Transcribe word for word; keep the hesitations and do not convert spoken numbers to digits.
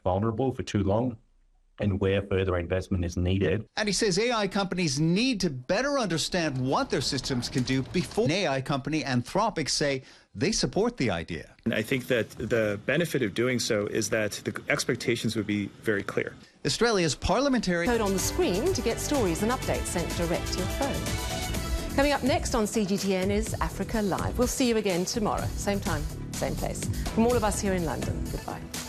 vulnerable for too long, and where further investment is needed. And he says A I companies need to better understand what their systems can do before. A I company Anthropic say they support the idea. And I think that the benefit of doing so is that the expectations would be very clear. Australia's parliamentary... Code on the screen to get stories and updates sent direct to your phone. Coming up next on C G T N is Africa Live. We'll see you again tomorrow, same time, same place. From all of us here in London, goodbye.